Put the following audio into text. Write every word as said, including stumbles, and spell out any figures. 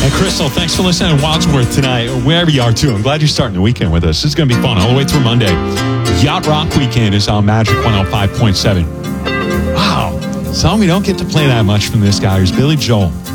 And Crystal, thanks for listening to Wadsworth tonight, or wherever you are too. I'm glad you're starting the weekend with us. This is going to be fun all the way through Monday. Yacht Rock Weekend is on Magic one oh five point seven. Wow. Song we don't get to play that much from this guy is Billy Joel.